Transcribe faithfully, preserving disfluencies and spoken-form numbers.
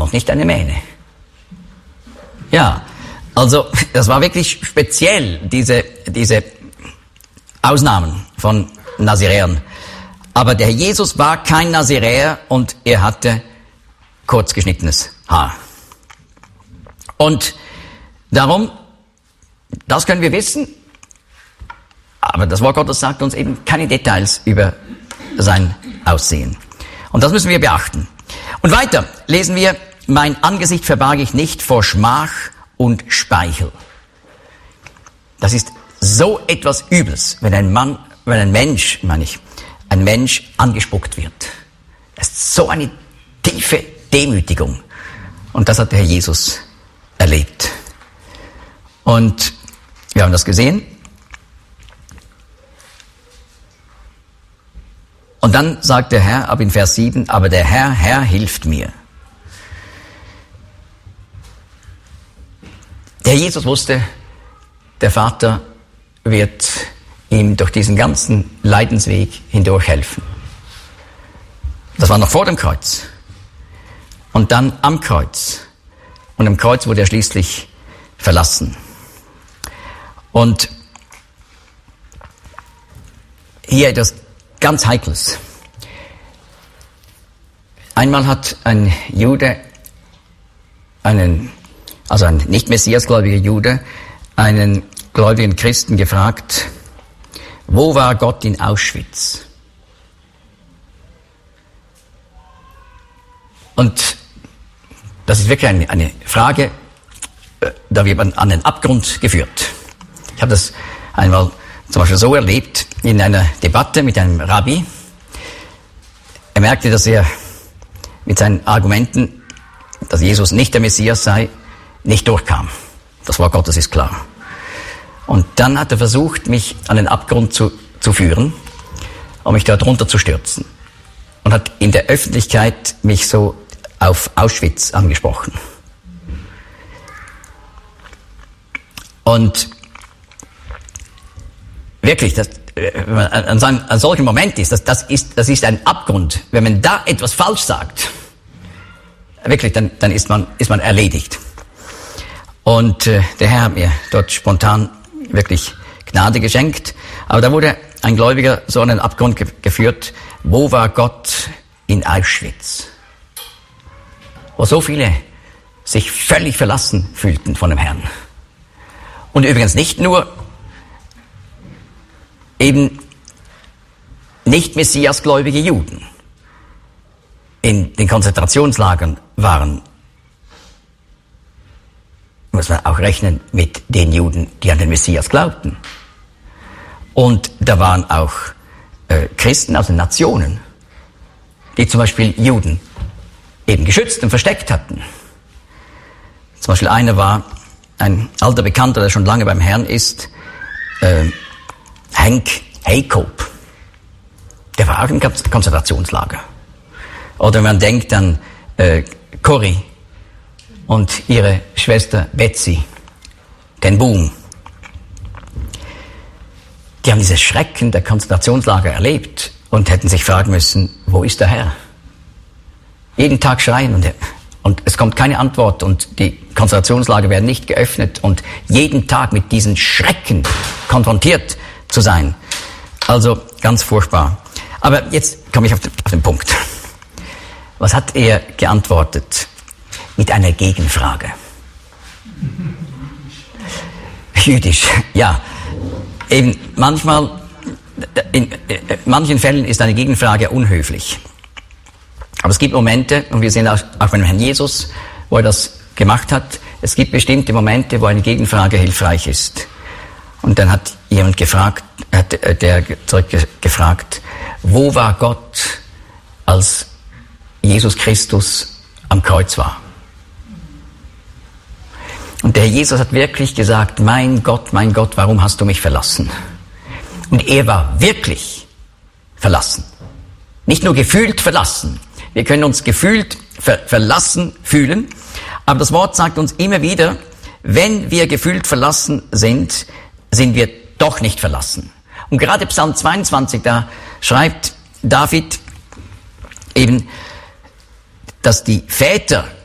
noch nicht eine Mähne. Ja, also das war wirklich speziell, diese, diese Ausnahmen von Naziräern. Aber der Jesus war kein Naziräer und er hatte kurz geschnittenes Haar. Und darum, das können wir wissen, aber das Wort Gottes sagt uns eben keine Details über sein Aussehen. Und das müssen wir beachten. Und weiter lesen wir, mein Angesicht verbarg ich nicht vor Schmach und Speichel. Das ist so etwas Übles, wenn ein Mann, wenn ein Mensch, meine ich, ein Mensch angespuckt wird. Das ist so eine tiefe Demütigung. Und das hat der Herr Jesus erlebt. Und wir haben das gesehen. Und dann sagt der Herr, ab in Vers sieben, aber der Herr, Herr hilft mir. Der Jesus wusste, der Vater wird ihm durch diesen ganzen Leidensweg hindurch helfen. Das war noch vor dem Kreuz. Und dann am Kreuz. Und am Kreuz wurde er schließlich verlassen. Und hier etwas ganz Heikles. Einmal hat ein Jude, einen, also ein nicht messiasgläubiger Jude, einen gläubigen Christen gefragt, wo war Gott in Auschwitz? Und das ist wirklich eine, eine Frage, da wird man an den Abgrund geführt. Ich habe das einmal zum Beispiel so erlebt, in einer Debatte mit einem Rabbi. Er merkte, dass er mit seinen Argumenten, dass Jesus nicht der Messias sei, nicht durchkam. Das Wort Gottes ist klar. Und dann hat er versucht, mich an den Abgrund zu, zu führen, um mich dort runter zu stürzen. Und hat in der Öffentlichkeit mich so auf Auschwitz angesprochen. Und wirklich, das, wenn man an, so einem, an solchem Moment ist, das, das ist, das ist ein Abgrund. Wenn man da etwas falsch sagt, wirklich, dann, dann ist man, ist man erledigt. Und äh, der Herr hat mir dort spontan wirklich Gnade geschenkt. Aber da wurde ein Gläubiger so an den Abgrund ge- geführt. Wo war Gott in Auschwitz? Wo so viele sich völlig verlassen fühlten von dem Herrn. Und übrigens nicht nur eben nicht messiasgläubige Juden in den Konzentrationslagern waren, muss man auch rechnen mit den Juden, die an den Messias glaubten. Und da waren auch äh, Christen aus den Nationen, die zum Beispiel Juden eben geschützt und versteckt hatten. Zum Beispiel einer war ein alter Bekannter, der schon lange beim Herrn ist, äh, Hank Haycope. Der war auch im Konzentrationslager. Oder wenn man denkt an äh, Corrie und ihre Schwester Betsy, den Boom. Die haben diese Schrecken der Konzentrationslager erlebt und hätten sich fragen müssen, wo ist der Herr? Jeden Tag schreien und, und es kommt keine Antwort und die Konzentrationslager werden nicht geöffnet und jeden Tag mit diesen Schrecken konfrontiert zu sein. Also ganz furchtbar. Aber jetzt komme ich auf den, auf den Punkt. Was hat er geantwortet? Mit einer Gegenfrage. Jüdisch, ja. Eben manchmal, in, in manchen Fällen ist eine Gegenfrage unhöflich. Aber es gibt Momente, und wir sehen auch, auch beim Herrn Jesus, wo er das gemacht hat, es gibt bestimmte Momente, wo eine Gegenfrage hilfreich ist. Und dann hat jemand gefragt, hat der zurückgefragt, wo war Gott, als Jesus Christus am Kreuz war? Und der Jesus hat wirklich gesagt, mein Gott, mein Gott, warum hast du mich verlassen? Und er war wirklich verlassen. Nicht nur gefühlt verlassen. Wir können uns gefühlt ver- verlassen fühlen, aber das Wort sagt uns immer wieder, wenn wir gefühlt verlassen sind, sind wir doch nicht verlassen. Und gerade Psalm zweiundzwanzig, da schreibt David eben, dass die Väter